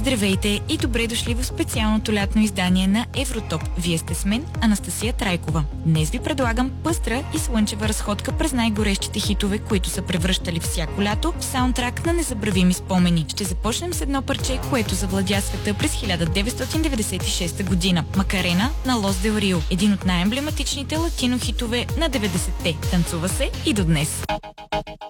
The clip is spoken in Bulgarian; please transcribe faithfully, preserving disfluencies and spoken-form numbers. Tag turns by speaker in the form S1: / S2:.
S1: Здравейте и добре дошли в специалното лятно издание на Евротоп. Вие сте с мен, Анастасия Трайкова. Днес ви предлагам пъстра и слънчева разходка през най-горещите хитове, които са превръщали всяко лято в саундтрак на незабравими спомени. Ще започнем с едно парче, което завладя света през хиляда деветстотин деветдесет и шеста година. Макарена на Лос Дел Рио. Един от най-емблематичните латино хитове на деветдесетте. Танцува се и до днес.